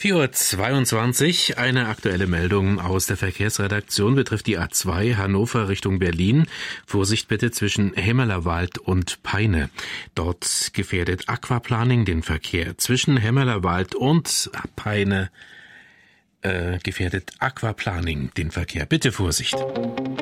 4:22 Uhr, eine aktuelle Meldung aus der Verkehrsredaktion betrifft die A2 Hannover Richtung Berlin. Vorsicht bitte zwischen Hemmerlerwald und Peine. Dort gefährdet Aquaplaning den Verkehr. Zwischen Hemmerlerwald und Peine gefährdet Aquaplaning den Verkehr. Bitte Vorsicht.